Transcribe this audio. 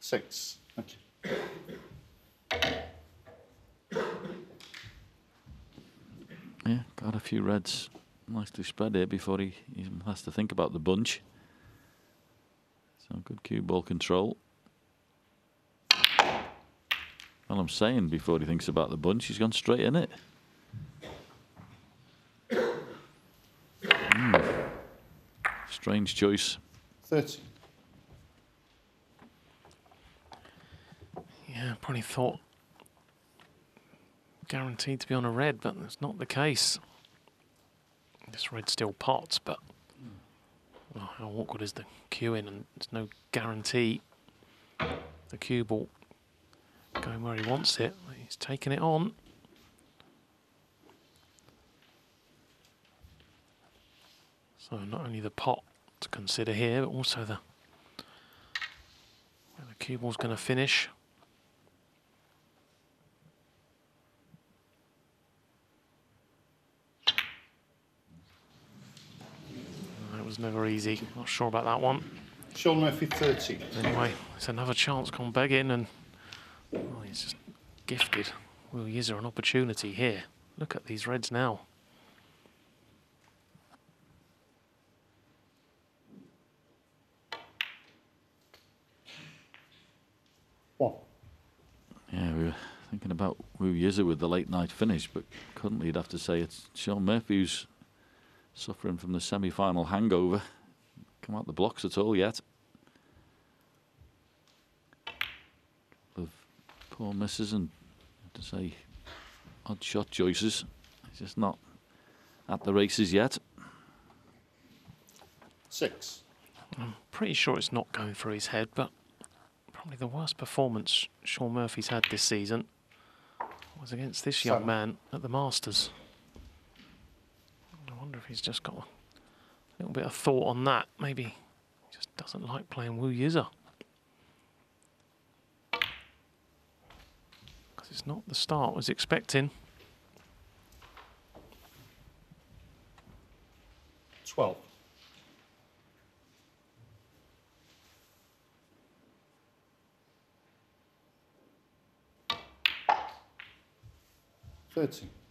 6. Okay. Yeah, got a few reds nicely spread here before he even has to think about the bunch. So good cue ball control. Well, I'm saying before he thinks about the bunch, he's gone straight in it. Strange choice. 30. Yeah, probably thought guaranteed to be on a red, but that's not the case. This red still pots, but well, how awkward is the cue in, and there's no guarantee the cue ball going where he wants it. He's taking it on. So not only the pot to consider here, but also where the cue ball's going to finish. That was never easy. Not sure about that one. Shaun Murphy, 30. Anyway, it's another chance gone begging, and well, he's just gifted Will Yizer an opportunity here. Look at these reds now. Yeah, we were thinking about Wu Yizer with the late night finish, but currently you'd have to say it's Shaun Murphy who's suffering from the semi-final hangover. Come out the blocks at all yet. Couple of poor misses and, I have to say, odd shot choices. He's just not at the races yet. 6. I'm pretty sure it's not going through his head, but probably the worst performance Shaun Murphy's had this season was against this young man at the Masters. I wonder if he's just got a little bit of thought on that. Maybe he just doesn't like playing Wu Yizer. Because it's not the start I was expecting. 12. 30.